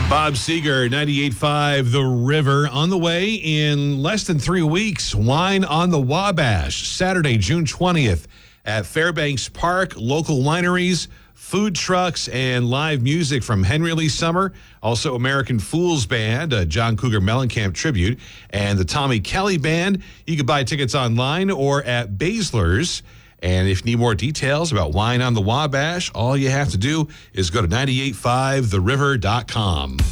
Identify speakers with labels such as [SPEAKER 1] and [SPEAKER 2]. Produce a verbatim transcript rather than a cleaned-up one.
[SPEAKER 1] Bob Seger, ninety-eight point five The River. On the way in less than three weeks, Wine on the Wabash, Saturday, June twentieth at Fairbanks Park. Local wineries, food trucks, and live music from Henry Lee Summer. Also, American Fools Band, a John Cougar Mellencamp tribute, and the Tommy Kelly Band. You can buy tickets online or at Baszler's. And if you need more details about Wine on the Wabash, all you have to do is go to nine eight five the river dot com.